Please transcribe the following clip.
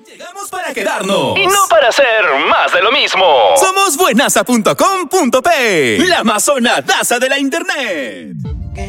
Llegamos para quedarnos. Y no para hacer más de lo mismo. Somos buenaza.com.p, la amazonadaza de la internet.